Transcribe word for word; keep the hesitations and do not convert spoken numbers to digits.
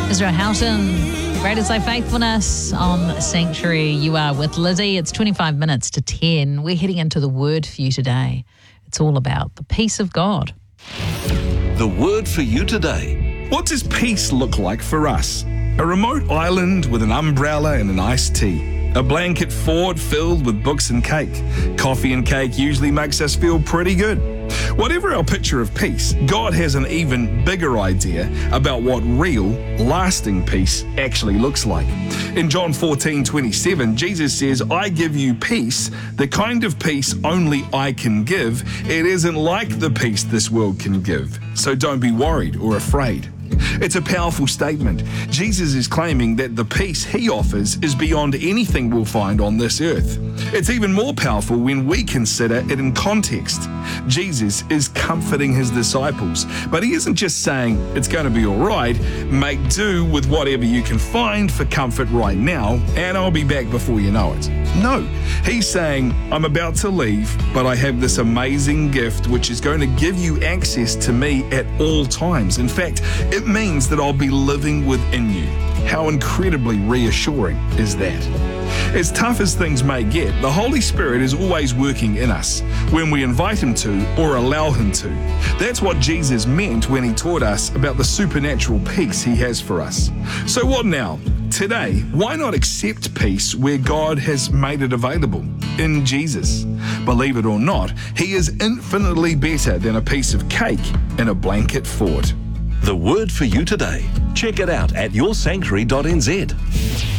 Ezra Houghton, Great is Thy Faithfulness on Sanctuary. You are with Lizzie. It's twenty-five minutes to ten. We're heading into the Word for you today. It's all about the peace of God. The Word for you today. What does peace look like for us? A remote island with an umbrella and an iced tea. A blanket fort filled with books and cake. Coffee and cake usually makes us feel pretty good. Whatever our picture of peace, God has an even bigger idea about what real, lasting peace actually looks like. In John fourteen twenty-seven, Jesus says, I give you peace, the kind of peace only I can give. It isn't like the peace this world can give. So don't be worried or afraid. It's a powerful statement. Jesus is claiming that the peace he offers is beyond anything we'll find on this earth. It's even more powerful when we consider it in context. Jesus is comforting his disciples, but he isn't just saying it's going to be all right, make do with whatever you can find for comfort right now, and I'll be back before you know it. No, he's saying, I'm about to leave, but I have this amazing gift which is going to give you access to me at all times. In fact, it means that I'll be living within you. How incredibly reassuring is that? As tough as things may get, the Holy Spirit is always working in us when we invite him to or allow him to. That's what Jesus meant when he taught us about the supernatural peace he has for us. So what now? Today, why not accept peace where God has made it available? In Jesus. Believe it or not, he is infinitely better than a piece of cake in a blanket fort. The Word for you today. Check it out at your sanctuary dot n z.